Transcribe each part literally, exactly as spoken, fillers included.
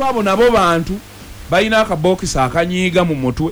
abo nabo bantu balina akabokisi akanyiiga mu mutwe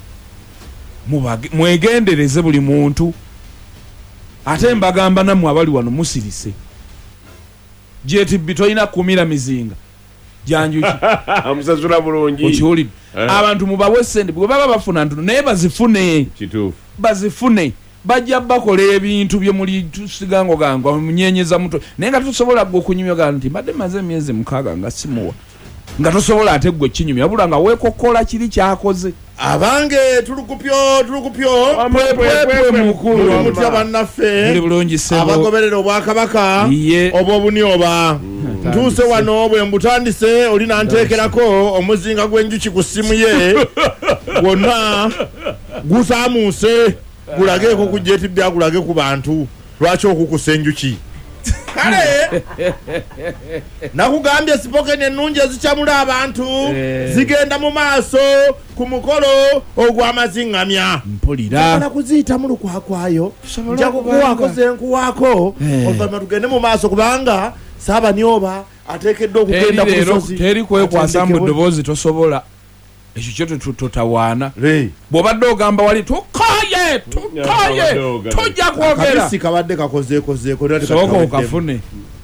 mwegendereze buli muntu ate mbagamba nammwe abali wano musirise J T B toyina kumira mizinga janjuki amusasula bulungi okiwulidde abantu mubawe ssente bwe baba bafuna ntono naye bazifune kituufu bazifune bajja bakola ebintu bye muli tusigango gango munyenyeza muto naye nga tusobola gwe okunyumya nti mbadde maze emyezi mukaaga nga simuwa nga tosobola ate gwe kinyumya wabula nga weekokkola kiri kyakoze abange tulukupyo tulukupyo pwepwe mukulu mutya bannaffe bulungi sebo abagoberera obwakabaka oba obunyoba ntuuse wano bwe mbutandise oli nanteekerako omuzinga gw'enjuki ku ssimu ye gwonna gusaamuuse gulageeko ku J T B agulage ku bantu lwaki okukusa enjuki kale nakugambye spoken ennungi ezikyamula abantu zigenda mu maaso ku mukolo ogw'amaziŋŋamya mpulira njagala kuziyita mu lukwakwayo nja kukuwaako zenkuwaako oluvannyuma tugende mu maaso kubanga Saabanyoba ateekeddwa okugenda ku lusozi teri kwekwasa mu ddoboozi tosobola ekyo kyo totawaana bw'obadde ogamba wali tukaye tukaye tojja kwogera kabisi kabadde kakozeekozeeko sooka okafune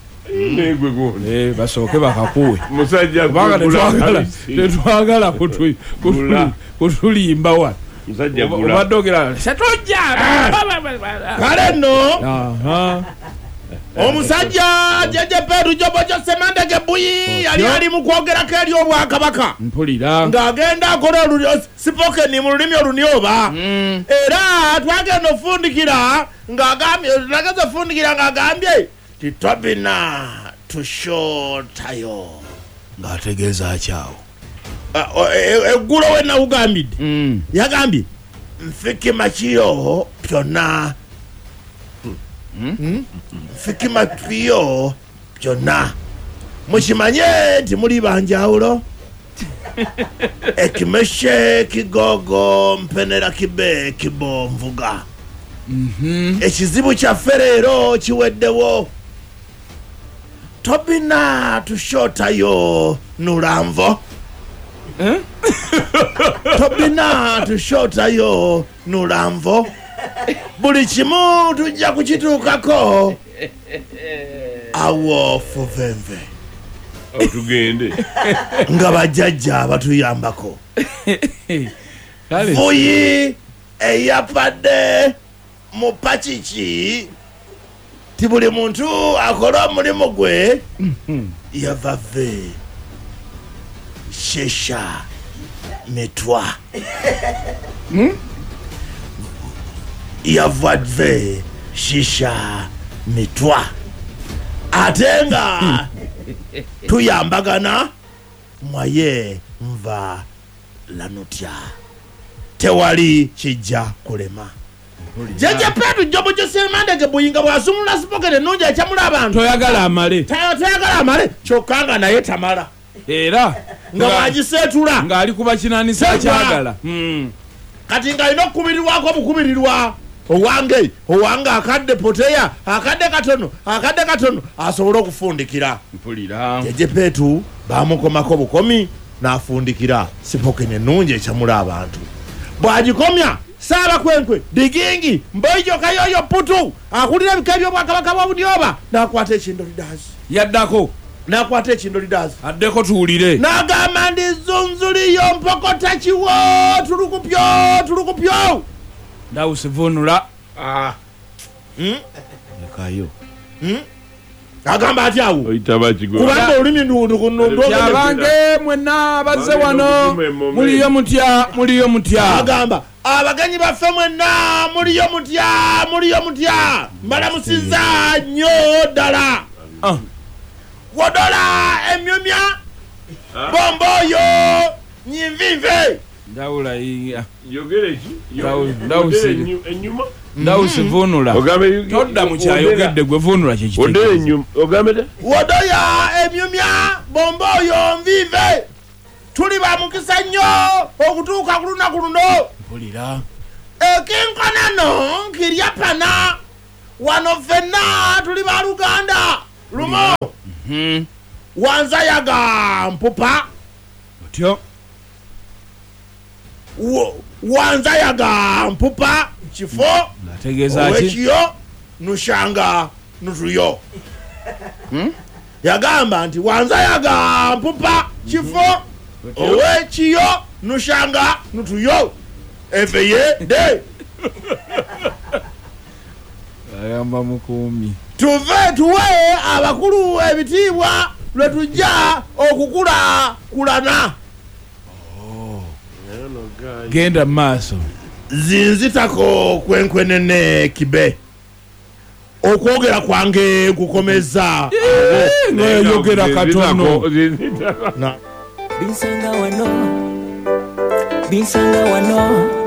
basooke bakakuwe kubanga tetwagala kutulimba wa obadde ogera setojja kale nno omusajja jeje peru jobo jo semandege buyi yali ali mu kwogerako eri obwakabaka mpulira ng'agenda akola spoken mu lulimi olunyoba era twagenda ofundikira ng'agambye nageze ofundikira ng'agambye titobina tushotayo ng'ategeeza akyawo eggulo we nawugambidde yagambye nfikima kiyo byonna fikima tuyo byonna mukimanye nti muli banjawulo ekimeshe kigogo mpenera kibe kibo nvuga ekizibu kyaffe leero kiweddewo tobina tushotayo nulamvo tobina tushotayo nulamvo buli kimu tujja kukituukako awo fuvenve tugende nga bajjajja batuyambako vuyi eyapadde mu pakiki ti buli muntu akola omulimu gwe yavave shesha mitwa yavadve shisha mitwa atenga tuyambagana mwaye nva lanutya tewali kijja kulema jeje petu jobo josemandege buyinga bwasumula spoken ennungi ekyamula abantu toyagala amale toyagala amale kyokanga naye tamala era nga wagiseetula ng'ali kuba kinaanisa kyagala kati ng'alina okukubirirwako obukubirirwa owange owange akadde poteya akadde katono akadde katono asobole okufundikira mpulira jeje petu bamukomako bukomi n'afundikira spoken ennungi ekyamula abantu bwagikomya Saabakwenkwe digingi mboijoka yoyo putu akulira ebika by'obwakabaka bwa Bunyoba n'akwata ekindolidazi yaddako n'akwata ekindolidazi addeko tuwulire n'agamba ndi zunzuliyo mpokota kiwo tulukupyo tulukupyo ndawusivunula ah ekayo hmm agamba ati awo kubanga olulimi ndundukunundu mwenna bazze wano muliyo mutya muliyo mutya agamba abaganyi baffe mwenna muliyo mutya muliyo mutya mbalamusiza nnyo ddala wodola emyumya bomboyo nyinvinve ndawula yiya yogereki enyuma ndawusivunula todda mukyayogedde gwe vunula kyekiogamede wodoya emyumya bomboyo nvive tuli bamukisa nnyo okutuuka ku lunaku luno mpulira ekinkonano nkirya pana wano ffenna tuli baluganda lumo wanzayaga mpupa otyo wanzayaga mpupa kifo nategeeza ki owekiyo nushanga nutuyo hmm? yagamba nti wanzayaga mpupa kifo owekiyo nushanga nutuyo efeye de ayamba mukuumi tuve tuwe abakulu ebitiibwa lwe tujja okukula kulana genda maaso zinzitako kwenkwenene kibe okwogera kwange kukomeza ngayogera katono binsanga wano binsanga wano